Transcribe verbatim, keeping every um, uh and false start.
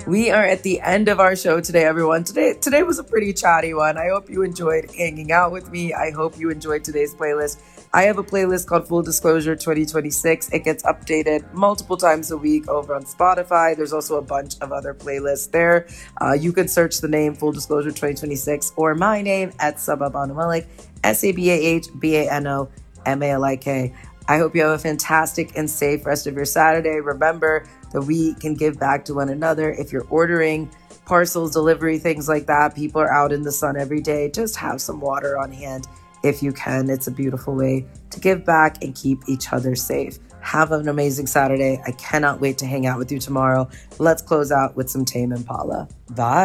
We are at the end of our show today, everyone. Today, today was a pretty chatty one. I hope you enjoyed hanging out with me. I hope you enjoyed today's playlist. I have a playlist called Full Disclosure twenty twenty-six. It gets updated multiple times a week over on Spotify. There's also a bunch of other playlists there. Uh, you can search the name Full Disclosure twenty twenty-six or my name at Sabah Bano Malik, S A B A H B A N O M A L I K. I hope you have a fantastic and safe rest of your Saturday. Remember that we can give back to one another. If you're ordering parcels, delivery, things like that, people are out in the sun every day. Just have some water on hand if you can. It's a beautiful way to give back and keep each other safe. Have an amazing Saturday. I cannot wait to hang out with you tomorrow. Let's close out with some Tame Impala. Bye.